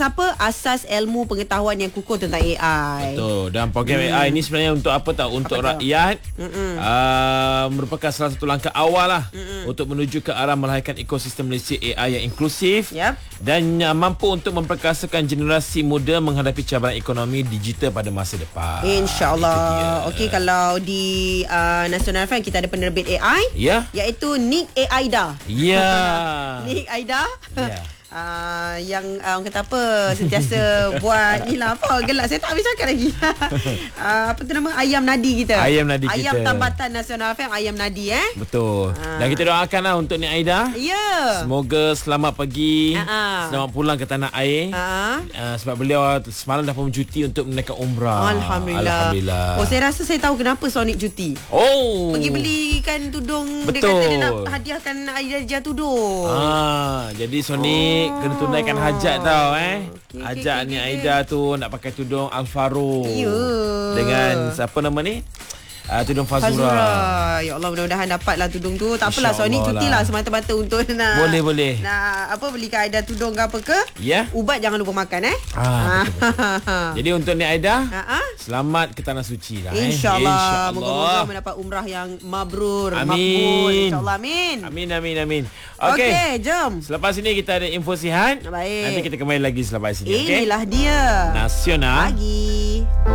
apa? Asas ilmu pengetahuan yang kukuh tentang AI. Betul. Dan program AI ni sebenarnya untuk apa tahu? Untuk rakyat. Merupakan salah satu langkah awal lah untuk menuju ke arah melahirkan ekosistem Malaysia AI yang inklusif dan mampu untuk memperkasakan generasi muda menghadapi cabaran ekonomi digital pada masa depan. InsyaAllah. Okey, kalau di Nasional FM kita ada penerbit AI, iaitu Nick Aida. Nick Aida. Yang orang kata apa, sentiasa buat ni lah, apa gelak saya tak habis cakap lagi. Apa tu nama ayam nadi kita, ayam tambatan Nasional FM, ayam nadi betul. Dan kita doakan lah untuk Nik Aida. Semoga selamat pergi, selamat pulang ke tanah air. Sebab beliau semalam dah pun cuti untuk menaikkan umrah. Alhamdulillah. Saya rasa saya tahu kenapa Sonic cuti. Pergi belikan tudung. Betul. Dia kata dia nak hadiahkan Aida tudung. Jadi Sonic kena tunaikan hajat tau hajat ni Aida tu nak pakai tudung Alvaro dengan siapa nama ni, tudung Fazura. Ya Allah, mudah-mudahan dapatlah tudung tu. Tak apalah, Sonic cuti lah semata-mata untuk nak boleh nak belikan Aida tudung ke apa ke. Ubat jangan lupa makan Jadi untuk ni Aida, selamat ke tanah suci lah. InsyaAllah. Moga-moga mendapat umrah yang mabrur, makbul. InsyaAllah, amin. Okey, jom. Selepas ini kita ada info sihat. Baik. Nanti kita kembali lagi selepas ini. Inilah dia Nasional Pagi.